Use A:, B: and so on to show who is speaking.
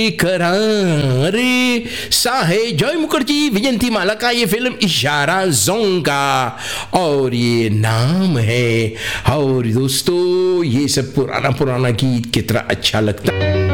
A: करा रे साहे जय मुखर्जी विजयंती माला का ये फिल्म इशारा जोंग का और ये नाम है। और दोस्तों ये सब पुराना पुराना गीत कितना अच्छा लगता है।